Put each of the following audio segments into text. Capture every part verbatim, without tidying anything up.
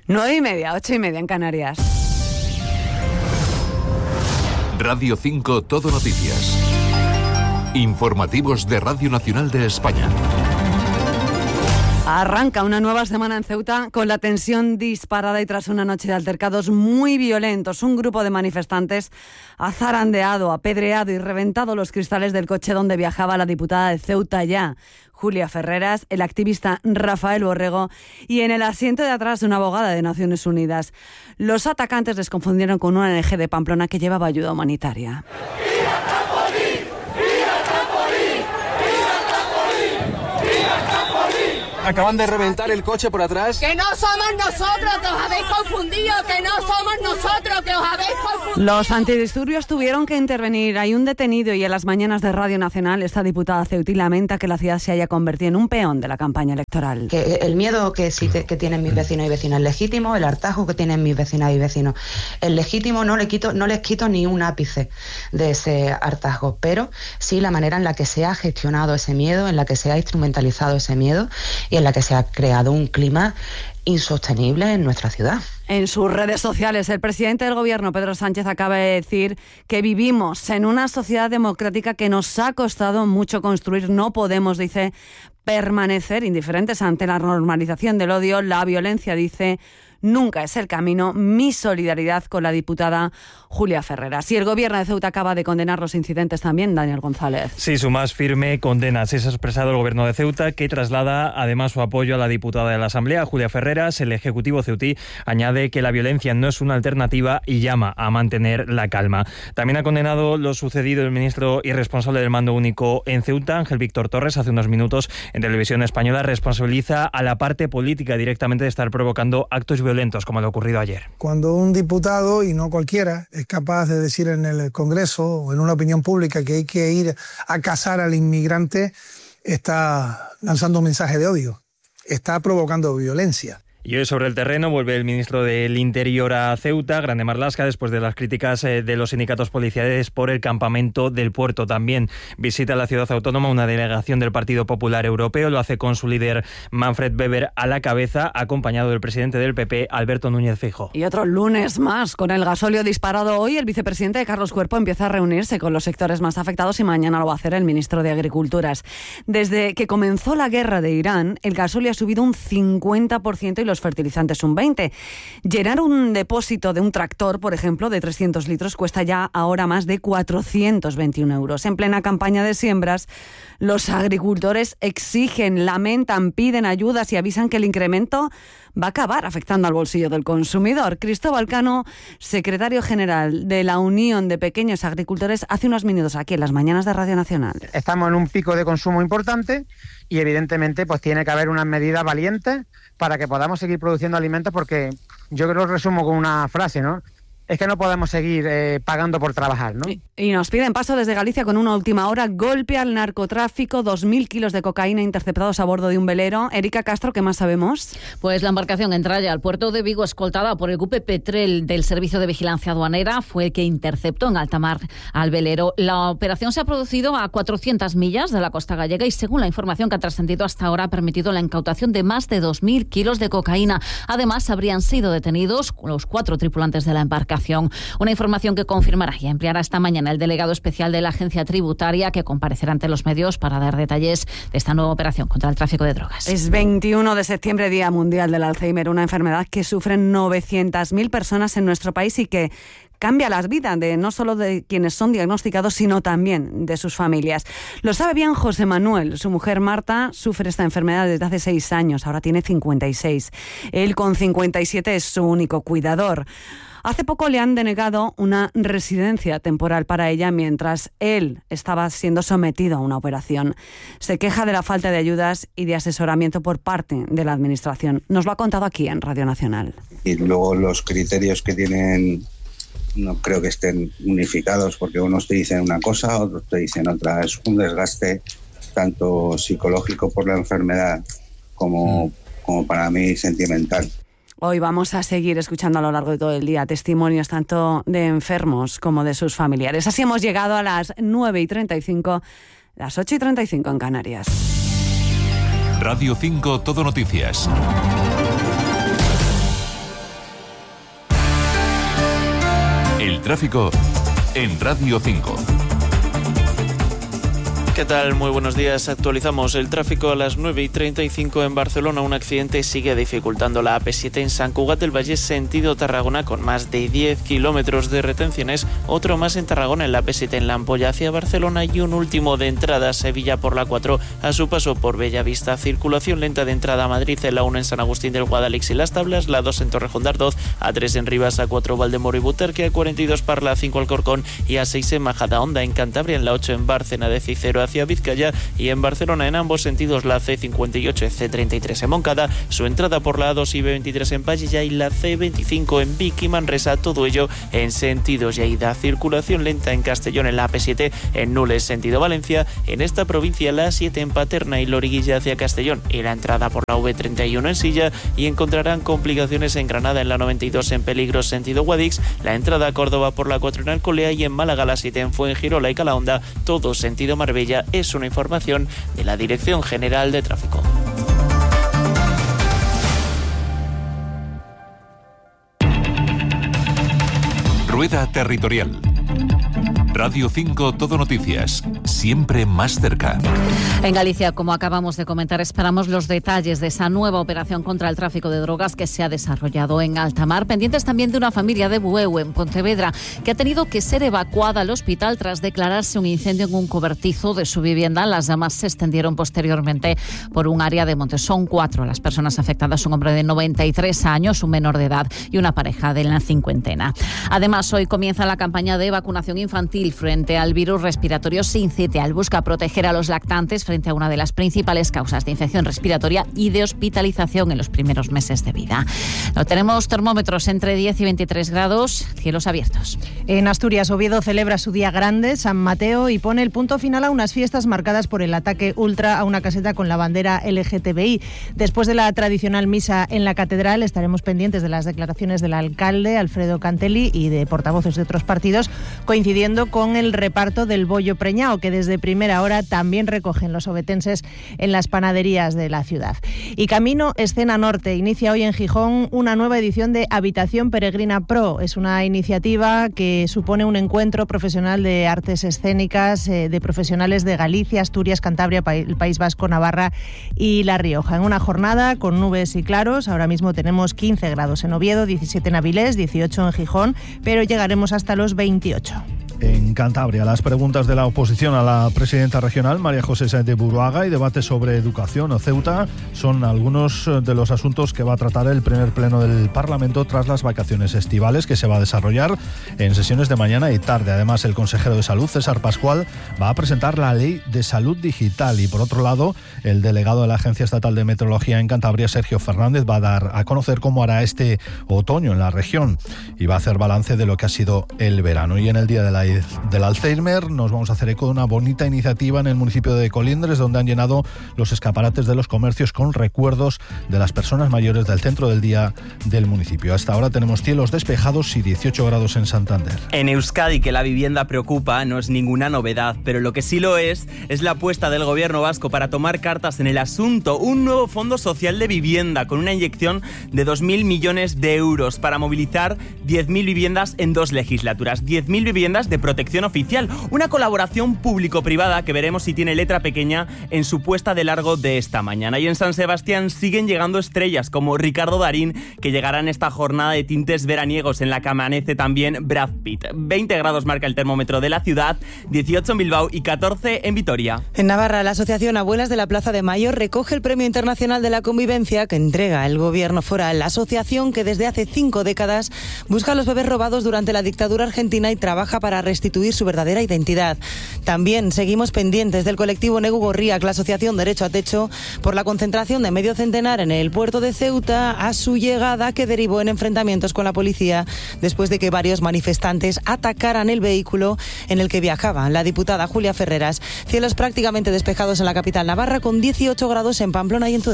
Nueve y media, ocho y media en Canarias. Radio cinco Todo Noticias. Informativos de Radio Nacional de España. Arranca una nueva semana en Ceuta con la tensión disparada y tras una noche de altercados muy violentos. Un grupo de manifestantes ha zarandeado, apedreado y reventado los cristales del coche donde viajaba la diputada de Ceuta Ya, Julia Ferreras, el activista Rafael Borrego y en el asiento de atrás una abogada de Naciones Unidas. Los atacantes les confundieron con una O N Ge de Pamplona que llevaba ayuda humanitaria. Acaban de reventar el coche por atrás. Que no somos nosotros, que os habéis confundido, que no somos nosotros, que os habéis confundido. Los antidisturbios tuvieron que intervenir. Hay un detenido y en las mañanas de Radio Nacional esta diputada ceutí lamenta que la ciudad se haya convertido en un peón de la campaña electoral. Que el miedo que, sí, que, que tienen mis vecinos y vecinas es legítimo, el hartazgo que tienen mis vecinas y vecinos es legítimo, no, le quito, no les quito ni un ápice de ese hartazgo, pero sí la manera en la que se ha gestionado ese miedo, en la que se ha instrumentalizado ese miedo y en la que se ha creado un clima insostenible en nuestra ciudad. En sus redes sociales, el presidente del Gobierno, Pedro Sánchez, acaba de decir que vivimos en una sociedad democrática que nos ha costado mucho construir. No podemos, dice, permanecer indiferentes ante la normalización del odio. La violencia, dice, nunca es el camino. Mi solidaridad con la diputada Julia Ferreras. Y el Gobierno de Ceuta acaba de condenar los incidentes también, Daniel González. Sí, su más firme condena. Así se ha expresado el Gobierno de Ceuta, que traslada además su apoyo a la diputada de la Asamblea, Julia Ferreras. El Ejecutivo ceutí añade que la violencia no es una alternativa y llama a mantener la calma. También ha condenado lo sucedido el ministro y responsable del Mando Único en Ceuta, Ángel Víctor Torres, hace unos minutos en Televisión Española. Responsabiliza a la parte política directamente de estar provocando actos violentos como lo ocurrido ayer. Cuando un diputado, y no cualquiera, es capaz de decir en el Congreso o en una opinión pública que hay que ir a cazar al inmigrante, está lanzando un mensaje de odio, está provocando violencia. Y hoy sobre el terreno vuelve el ministro del Interior a Ceuta, Grande Marlaska, después de las críticas de los sindicatos policiales por el campamento del puerto. También visita la ciudad autónoma una delegación del Partido Popular Europeo. Lo hace con su líder Manfred Weber a la cabeza, acompañado del presidente del P P, Alberto Núñez Feijóo. Y otro lunes más. Con el gasóleo disparado hoy, el vicepresidente Carlos Cuerpo empieza a reunirse con los sectores más afectados y mañana lo va a hacer el ministro de Agriculturas. Desde que comenzó la guerra de Irán, el gasóleo ha subido un cincuenta por ciento y los fertilizantes un veinte por ciento. Llenar un depósito de un tractor, por ejemplo, de trescientos litros, cuesta ya ahora más de cuatrocientos veintiún euros. En plena campaña de siembras, los agricultores exigen, lamentan, piden ayudas y avisan que el incremento va a acabar afectando al bolsillo del consumidor. Cristóbal Cano, secretario general de la Unión de Pequeños Agricultores, hace unos minutos aquí en las mañanas de Radio Nacional. Estamos en un pico de consumo importante y evidentemente pues tiene que haber unas medidas valientes para que podamos seguir produciendo alimentos, porque yo creo que lo resumo con una frase, ¿no? Es que no podemos seguir eh, pagando por trabajar, ¿no? Y, y nos piden paso desde Galicia con una última hora. Golpe al narcotráfico, dos mil kilos de cocaína interceptados a bordo de un velero. Erika Castro, ¿qué más sabemos? Pues la embarcación entra ya al puerto de Vigo, escoltada por el buque Petrel del Servicio de Vigilancia Aduanera. Fue el que interceptó en alta mar al velero. La operación se ha producido a cuatrocientas millas de la costa gallega y, según la información que ha trascendido hasta ahora, ha permitido la incautación de más de dos mil kilos de cocaína. Además, habrían sido detenidos los cuatro tripulantes de la embarcación. Una información que confirmará y ampliará esta mañana el delegado especial de la Agencia Tributaria, que comparecerá ante los medios para dar detalles de esta nueva operación contra el tráfico de drogas. Es veintiuno de septiembre, Día Mundial del Alzheimer, una enfermedad que sufren novecientas mil personas en nuestro país y que cambia las vidas de no solo de quienes son diagnosticados, sino también de sus familias. Lo sabe bien José Manuel. Su mujer Marta sufre esta enfermedad desde hace seis años, ahora tiene cincuenta y seis. Él con cincuenta y siete es su único cuidador. Hace poco le han denegado una residencia temporal para ella mientras él estaba siendo sometido a una operación. Se queja de la falta de ayudas y de asesoramiento por parte de la Administración. Nos lo ha contado aquí en Radio Nacional. Y luego los criterios que tienen no creo que estén unificados, porque unos te dicen una cosa, otros te dicen otra. Es un desgaste tanto psicológico por la enfermedad como, como para mí sentimental. Hoy vamos a seguir escuchando a lo largo de todo el día testimonios tanto de enfermos como de sus familiares. Así hemos llegado a las nueve y treinta y cinco, las ocho y treinta y cinco en Canarias. Radio cinco Todo Noticias. tráfico en Radio cinco. ¿Qué tal? Muy buenos días. Actualizamos el tráfico a las nueve y treinta y cinco en Barcelona. Un accidente sigue dificultando la A P siete en Sant Cugat del Vallès, sentido Tarragona, con más de diez kilómetros de retenciones. Otro más en Tarragona, en la A P siete en La Ampolla hacia Barcelona, y un último de entrada a Sevilla por la cuatro a su paso por Bellavista. Circulación lenta de entrada a Madrid en la uno en San Agustín del Guadalix y Las Tablas, la dos en Torrejón de Ardoz, a tres en Rivas, a cuatro Valdemoro y Butarque, a cuarenta y dos Parla, a cinco Alcorcón y a seis en Majadahonda. En Cantabria, en la ocho en Bárcena de Cicero hacia Vizcaya, y en Barcelona en ambos sentidos la C cincuenta y ocho y C treinta y tres en Moncada, su entrada por la A dos y B veintitrés en Pallilla y la C veinticinco en Vic y Manresa, todo ello en sentido Lleida. Circulación lenta en Castellón en la A P siete en Nules, sentido Valencia. En esta provincia la A siete en Paterna y Loriguilla hacia Castellón y la entrada por la V treinta y uno en Silla, y encontrarán complicaciones en Granada en la noventa y dos en Peligros, sentido Guadix, la entrada a Córdoba por la cuatro en Alcolea, y en Málaga la siete en Fuengirola y Calahonda, todo sentido Marbella. Es una información de la Dirección General de Tráfico. Rueda Territorial. Radio cinco Todo Noticias, siempre más cerca. En Galicia, como acabamos de comentar, esperamos los detalles de esa nueva operación contra el tráfico de drogas que se ha desarrollado en alta mar. Pendientes también de una familia de Bueu, en Pontevedra, que ha tenido que ser evacuada al hospital tras declararse un incendio en un cobertizo de su vivienda. Las llamas se extendieron posteriormente por un área de monte. Son cuatro las personas afectadas, un hombre de noventa y tres años, un menor de edad y una pareja de la cincuentena. Además, hoy comienza la campaña de vacunación infantil frente al virus respiratorio sincitial. Busca proteger a los lactantes frente a una de las principales causas de infección respiratoria y de hospitalización en los primeros meses de vida. No tenemos termómetros entre diez y veintitrés grados, cielos abiertos. En Asturias, Oviedo celebra su día grande, San Mateo, y pone el punto final a unas fiestas marcadas por el ataque ultra a una caseta con la bandera L G T B I. Después de la tradicional misa en la catedral, estaremos pendientes de las declaraciones del alcalde Alfredo Cantelli y de portavoces de otros partidos, coincidiendo con el reparto del bollo preñado, que desde primera hora también recogen los ovetenses en las panaderías de la ciudad. Y Camino Escena Norte inicia hoy en Gijón una nueva edición de Habitación Peregrina Pro. Es una iniciativa que supone un encuentro profesional de artes escénicas eh, de profesionales de Galicia, Asturias, Cantabria, pa- el País Vasco, Navarra y La Rioja. En una jornada con nubes y claros. Ahora mismo tenemos quince grados en Oviedo, diecisiete en Avilés, dieciocho en Gijón, pero llegaremos hasta los veintiocho. En Cantabria, las preguntas de la oposición a la presidenta regional, María José Sáenz de Buruaga, y debate sobre educación o Ceuta son algunos de los asuntos que va a tratar el primer pleno del Parlamento tras las vacaciones estivales, que se va a desarrollar en sesiones de mañana y tarde. Además, el consejero de Salud, César Pascual, va a presentar la Ley de Salud Digital, y por otro lado, el delegado de la Agencia Estatal de Meteorología en Cantabria, Sergio Fernández, va a dar a conocer cómo hará este otoño en la región y va a hacer balance de lo que ha sido el verano. Y en el Día de la del Alzheimer nos vamos a hacer eco de una bonita iniciativa en el municipio de Colindres, donde han llenado los escaparates de los comercios con recuerdos de las personas mayores del centro del día del municipio. Hasta ahora tenemos cielos despejados y dieciocho grados en Santander. En Euskadi, que la vivienda preocupa, no es ninguna novedad, pero lo que sí lo es es la apuesta del gobierno vasco para tomar cartas en el asunto. Un nuevo fondo social de vivienda con una inyección de dos mil millones de euros para movilizar diez mil viviendas en dos legislaturas. diez mil viviendas de protección oficial. Una colaboración público-privada que veremos si tiene letra pequeña en su puesta de largo de esta mañana. Y en San Sebastián siguen llegando estrellas como Ricardo Darín, que llegará en esta jornada de tintes veraniegos en la que amanece también Brad Pitt. veinte grados marca el termómetro de la ciudad, dieciocho en Bilbao y catorce en Vitoria. En Navarra, la Asociación Abuelas de la Plaza de Mayo recoge el Premio Internacional de la Convivencia que entrega el gobierno foral. La asociación, que desde hace cinco décadas busca a los bebés robados durante la dictadura argentina y trabaja para restituir su verdadera identidad. También seguimos pendientes del colectivo Negu Gorriak, la asociación Derecho a Techo, por la concentración de medio centenar en el puerto de Ceuta a su llegada, que derivó en enfrentamientos con la policía después de que varios manifestantes atacaran el vehículo en el que viajaba la diputada Julia Ferreras. Cielos prácticamente despejados en la capital navarra, con dieciocho grados en Pamplona y en Tudela.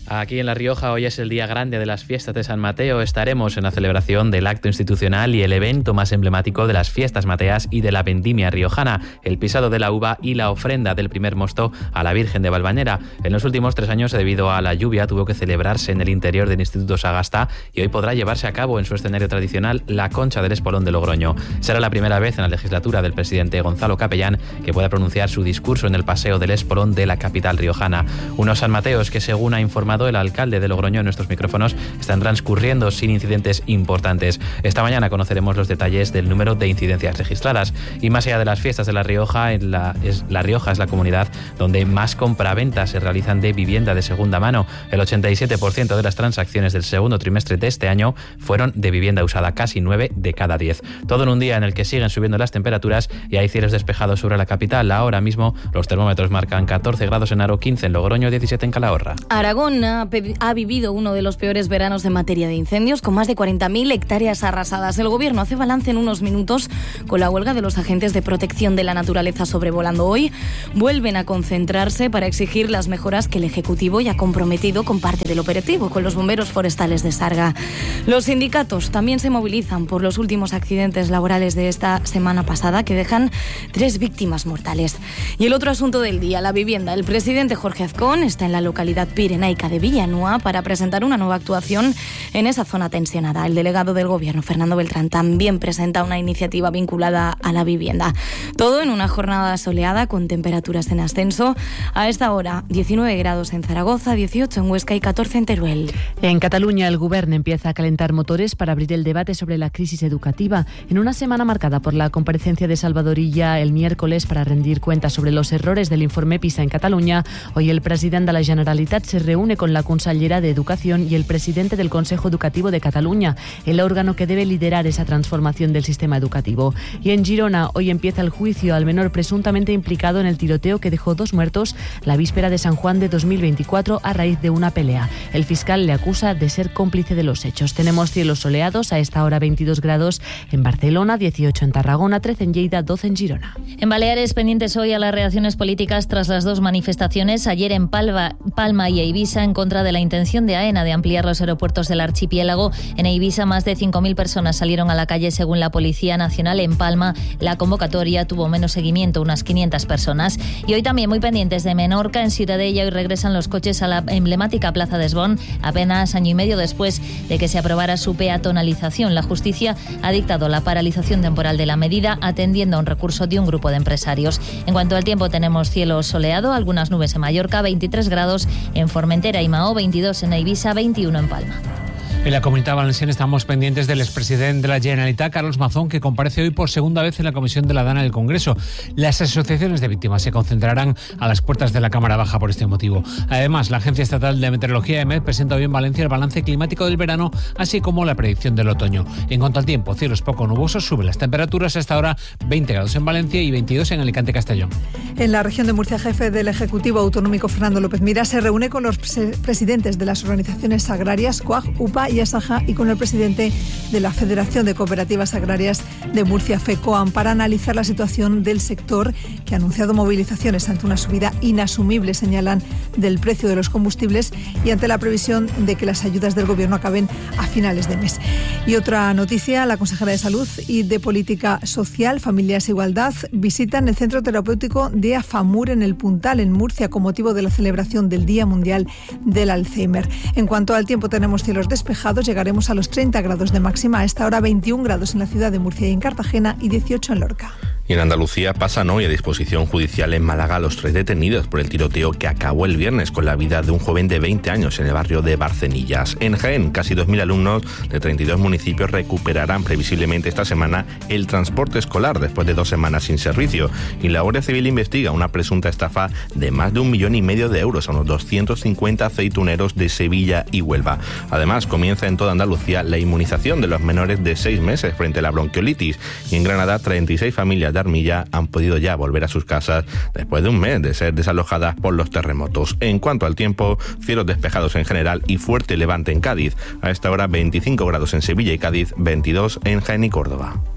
Aquí en La Rioja hoy es el día grande de las fiestas de San Mateo. Estaremos en la celebración del acto institucional y el evento más emblemático de las fiestas mateas y de la vendimia riojana, el pisado de la uva y la ofrenda del primer mosto a la Virgen de Valvanera. En los últimos tres años, debido a la lluvia, tuvo que celebrarse en el interior del Instituto Sagasta y hoy podrá llevarse a cabo en su escenario tradicional la Concha del Espolón de Logroño. Será la primera vez en la legislatura del presidente Gonzalo Capellán que pueda pronunciar su discurso en el Paseo del Espolón de la capital riojana. Unos San Mateos que, según ha informado el alcalde de Logroño en nuestros micrófonos, están transcurriendo sin incidentes importantes. Esta mañana conoceremos los detalles del número de incidencias registradas. Y más allá de las fiestas de La Rioja, en la, es, la Rioja es la comunidad donde más compraventas se realizan de vivienda de segunda mano. El ochenta y siete por ciento de las transacciones del segundo trimestre de este año fueron de vivienda usada, casi nueve de cada diez. Todo en un día en el que siguen subiendo las temperaturas y hay cielos despejados sobre la capital. Ahora mismo los termómetros marcan catorce grados en Haro, quince en Logroño, diecisiete en Calahorra. Aragón ha, ha vivido uno de los peores veranos en materia de incendios, con más de cuarenta mil hectáreas arrasadas. El gobierno hace balance en unos minutos con la huelga de los agentes de protección de la naturaleza sobrevolando hoy. Vuelven a concentrarse para exigir las mejoras que el Ejecutivo ya ha comprometido con parte del operativo, con los bomberos forestales de Sarga. Los sindicatos también se movilizan por los últimos accidentes laborales de esta semana pasada, que dejan tres víctimas mortales. Y el otro asunto del día, la vivienda. El presidente Jorge Azcón está en la localidad pirenaica de Villanúa para presentar una nueva actuación en esa zona tensionada. El delegado del Gobierno, Fernando Beltrán, también presenta una iniciativa vinculada a la vivienda. Todo en una jornada soleada con temperaturas en ascenso. A esta hora, diecinueve grados en Zaragoza, dieciocho en Huesca y catorce en Teruel. En Cataluña, el Gobierno empieza a calentar motores para abrir el debate sobre la crisis educativa, en una semana marcada por la comparecencia de Salvador Illa el miércoles para rendir cuentas sobre los errores del informe PISA en Cataluña. Hoy el presidente de la Generalitat se reúne con la consellera de Educación y el presidente del Consejo Educativo de Cataluña, el órgano que debe liderar esa transformación del sistema educativo. Y en Girona, hoy empieza el juicio al menor presuntamente implicado en el tiroteo que dejó dos muertos la víspera de San Juan de dos mil veinticuatro a raíz de una pelea. El fiscal le acusa de ser cómplice de los hechos. Tenemos cielos soleados, a esta hora veintidós grados en Barcelona, dieciocho en Tarragona, trece en Lleida, doce en Girona. En Baleares, pendientes hoy a las reacciones políticas tras las dos manifestaciones ayer en Palma, Palma y Eivissa en contra de la intención de AENA de ampliar los aeropuertos del archipiélago. En Eivissa, más de cinco mil personas salieron a la calle según la Policía Nacional. En Palma, la convocatoria tuvo menos seguimiento, unas quinientas personas. Y hoy también muy pendientes de Menorca. En Ciutadella hoy regresan los coches a la emblemática Plaza de Esbón, apenas año y medio después de que se aprobara su peatonalización. La justicia ha dictado la paralización temporal de la medida, atendiendo a un recurso de un grupo de empresarios. En cuanto al tiempo, tenemos cielo soleado, algunas nubes en Mallorca, veintitrés grados en Formentera y Mahó, veintidós en Eivissa, veintiuno en Palma. En la Comunitat Valenciana estamos pendientes del expresidente de la Generalitat, Carlos Mazón, que comparece hoy por segunda vez en la Comisión de la Dana del Congreso. Las asociaciones de víctimas se concentrarán a las puertas de la Cámara Baja por este motivo. Además, la Agencia Estatal de Meteorología, EMET, presenta hoy en Valencia el balance climático del verano, así como la predicción del otoño. En cuanto al tiempo, cielos poco nubosos, suben las temperaturas, hasta ahora veinte grados en Valencia y veintidós en Alicante y Castellón. En la región de Murcia, jefe del Ejecutivo Autonómico, Fernando López Mira, se reúne con los presidentes de las organizaciones agrarias, COAG, UPA y Asaja, y con el presidente de la Federación de Cooperativas Agrarias de Murcia, FECOAM, para analizar la situación del sector, que ha anunciado movilizaciones ante una subida inasumible, señalan, del precio de los combustibles y ante la previsión de que las ayudas del Gobierno acaben a finales de mes. Y otra noticia, la consejera de Salud y de Política Social, Familias e Igualdad, visitan el Centro Terapéutico de AFAMUR en el Puntal, en Murcia, con motivo de la celebración del Día Mundial del Alzheimer. En cuanto al tiempo, tenemos cielos despejados, llegaremos a los treinta grados de máxima, a esta hora veintiún grados en la ciudad de Murcia y en Cartagena y dieciocho en Lorca. Y en Andalucía pasan hoy a disposición judicial en Málaga los tres detenidos por el tiroteo que acabó el viernes con la vida de un joven de veinte años en el barrio de Barcenillas. En Jaén, casi dos mil alumnos de treinta y dos municipios recuperarán previsiblemente esta semana el transporte escolar después de dos semanas sin servicio. Y la Guardia Civil investiga una presunta estafa de más de un millón y medio de euros a unos doscientos cincuenta aceituneros de Sevilla y Huelva. Además, comienza en toda Andalucía la inmunización de los menores de seis meses frente a la bronquiolitis. Y en Granada, treinta y seis familias de Armilla han podido ya volver a sus casas después de un mes de ser desalojadas por los terremotos. En cuanto al tiempo, cielos despejados en general y fuerte levante en Cádiz. A esta hora veinticinco grados en Sevilla y Cádiz, veintidós en Jaén y Córdoba.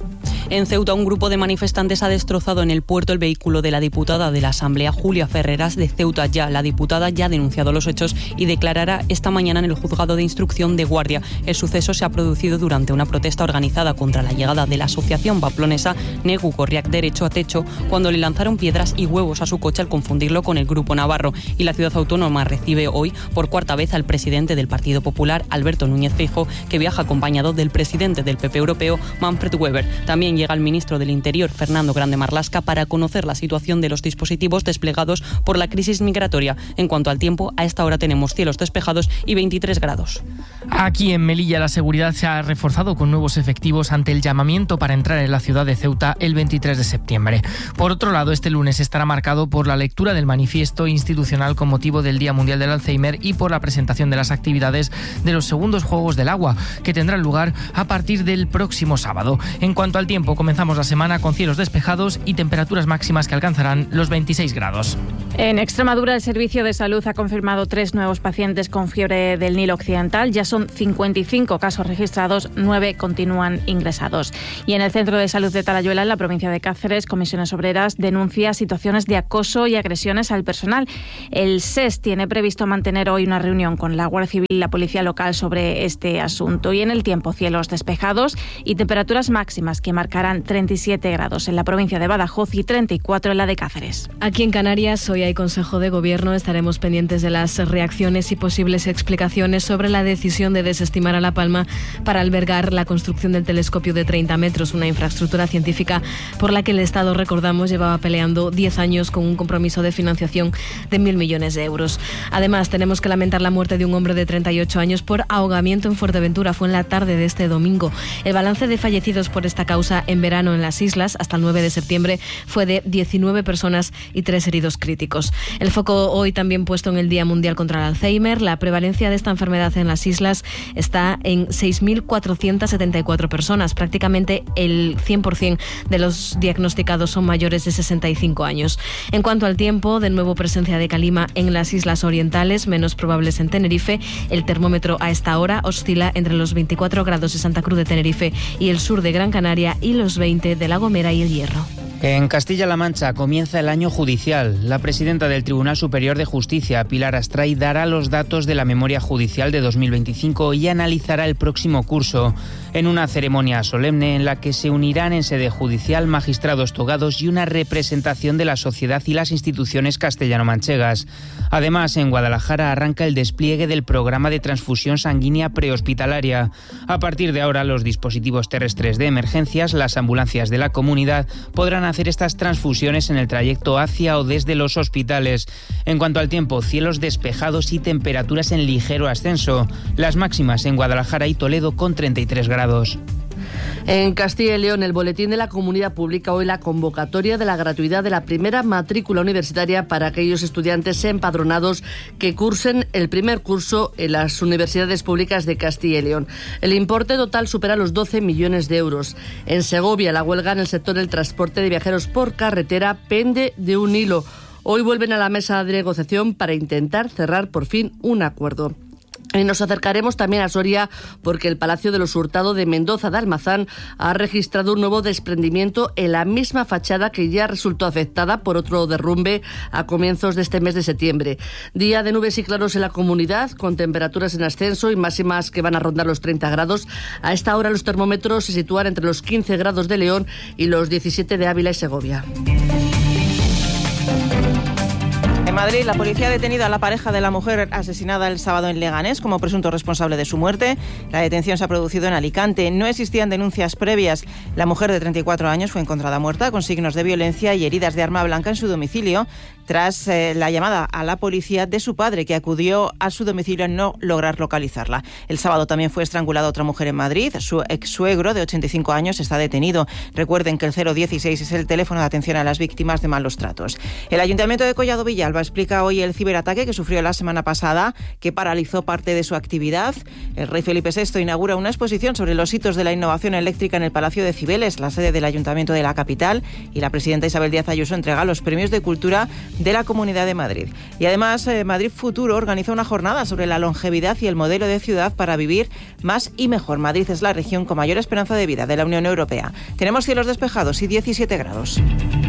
En Ceuta, un grupo de manifestantes ha destrozado en el puerto el vehículo de la diputada de la Asamblea, Julia Ferreras, de Ceuta Ya. La diputada ya ha denunciado los hechos y declarará esta mañana en el juzgado de instrucción de Guardia. El suceso se ha producido durante una protesta organizada contra la llegada de la asociación pamplonesa Negu Gorriak Derecho a Techo, cuando le lanzaron piedras y huevos a su coche al confundirlo con el grupo navarro. Y la ciudad autónoma recibe hoy por cuarta vez al presidente del Partido Popular, Alberto Núñez Feijóo, que viaja acompañado del presidente del P P europeo, Manfred Weber. También llega el ministro del Interior, Fernando Grande Marlaska, para conocer la situación de los dispositivos desplegados por la crisis migratoria. En cuanto al tiempo, a esta hora tenemos cielos despejados y veintitrés grados. Aquí en Melilla la seguridad se ha reforzado con nuevos efectivos ante el llamamiento para entrar en la ciudad de Ceuta el veintitrés de septiembre. Por otro lado, este lunes estará marcado por la lectura del manifiesto institucional con motivo del Día Mundial del Alzheimer y por la presentación de las actividades de los segundos Juegos del Agua, que tendrán lugar a partir del próximo sábado. En cuanto al tiempo, comenzamos la semana con cielos despejados y temperaturas máximas que alcanzarán los veintiséis grados. En Extremadura, el Servicio de Salud ha confirmado tres nuevos pacientes con fiebre del Nilo Occidental. Ya son cincuenta y cinco casos registrados, nueve continúan ingresados. Y en el Centro de Salud de Talayuela, en la provincia de Cáceres, Comisiones Obreras denuncia situaciones de acoso y agresiones al personal. El S E S tiene previsto mantener hoy una reunión con la Guardia Civil y la Policía Local sobre este asunto. Y en el tiempo, cielos despejados y temperaturas máximas que marcarán treinta y siete grados en la provincia de Badajoz y treinta y cuatro en la de Cáceres. Aquí en Canarias, hoy hay Consejo de Gobierno. Estaremos pendientes de las reacciones y posibles explicaciones sobre la decisión de desestimar a La Palma para albergar la construcción del telescopio de treinta metros, una infraestructura científica por la que el Estado, recordamos, llevaba peleando diez años con un compromiso de financiación de mil millones de euros. Además, tenemos que lamentar la muerte de un hombre de treinta y ocho años por ahogamiento en Fuerteventura. Fue en la tarde de este domingo. El balance de fallecidos por esta causa en verano en las islas hasta el nueve de septiembre fue de diecinueve personas y tres heridos críticos. El foco hoy también puesto en el Día Mundial contra el Alzheimer. La prevalencia de esta enfermedad en las islas está en seis mil cuatrocientas setenta y cuatro personas. Prácticamente el cien por ciento de los diagnosticados son mayores de sesenta y cinco años. En cuanto al tiempo, de nuevo presencia de calima en las islas orientales, menos probables en Tenerife. El termómetro a esta hora oscila entre los veinticuatro grados de Santa Cruz de Tenerife y el sur de Gran Canaria y los veinte de La Gomera y El Hierro. En Castilla-La Mancha comienza el año judicial. La presidenta del Tribunal Superior de Justicia, Pilar Astray, dará los datos de la memoria judicial de dos mil veinticinco y analizará el próximo curso en una ceremonia solemne en la que se unirán en sede judicial magistrados togados y una representación de la sociedad y las instituciones castellano-manchegas. Además, en Guadalajara arranca el despliegue del programa de transfusión sanguínea prehospitalaria. A partir de ahora, los dispositivos terrestres de emergencias, las ambulancias de la comunidad, podrán hacer estas transfusiones en el trayecto hacia o desde los hospitales. En cuanto al tiempo, cielos despejados y temperaturas en ligero ascenso. Las máximas en Guadalajara y Toledo con treinta y tres grados. En Castilla y León, el Boletín de la Comunidad publica hoy la convocatoria de la gratuidad de la primera matrícula universitaria para aquellos estudiantes empadronados que cursen el primer curso en las universidades públicas de Castilla y León. El importe total supera los doce millones de euros. En Segovia, la huelga en el sector del transporte de viajeros por carretera pende de un hilo. Hoy vuelven a la mesa de negociación para intentar cerrar por fin un acuerdo. Y nos acercaremos también a Soria porque el Palacio de los Hurtado de Mendoza de Almazán ha registrado un nuevo desprendimiento en la misma fachada que ya resultó afectada por otro derrumbe a comienzos de este mes de septiembre. Día de nubes y claros en la comunidad, con temperaturas en ascenso y máximas que van a rondar los treinta grados. A esta hora los termómetros se sitúan entre los quince grados de León y los diecisiete de Ávila y Segovia. En Madrid, la policía ha detenido a la pareja de la mujer asesinada el sábado en Leganés como presunto responsable de su muerte. La detención se ha producido en Alicante. No existían denuncias previas. La mujer de treinta y cuatro años fue encontrada muerta con signos de violencia y heridas de arma blanca en su domicilio tras eh, la llamada a la policía de su padre, que acudió a su domicilio a no lograr localizarla. El sábado también fue estrangulada otra mujer en Madrid. Su ex-suegro, de ochenta y cinco años, está detenido. Recuerden que el cero dieciséis es el teléfono de atención a las víctimas de malos tratos. El Ayuntamiento de Collado Villalba explica hoy el ciberataque que sufrió la semana pasada, que paralizó parte de su actividad. El rey Felipe sexto inaugura una exposición sobre los hitos de la innovación eléctrica en el Palacio de Cibeles, la sede del Ayuntamiento de la capital, y la presidenta Isabel Díaz Ayuso entrega los premios de cultura de la Comunidad de Madrid. Y además, eh, Madrid Futuro organiza una jornada sobre la longevidad y el modelo de ciudad para vivir más y mejor. Madrid es la región con mayor esperanza de vida de la Unión Europea. Tenemos cielos despejados y diecisiete grados.